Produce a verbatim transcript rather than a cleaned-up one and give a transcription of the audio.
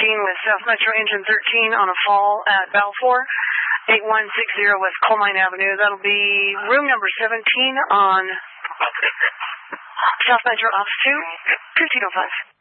fifteen with South Metro Engine thirteen on a fall at Balfour, eighty-one sixty West Coal Mine Avenue. That'll be room number seventeen on South Metro Office two, fifteen oh five.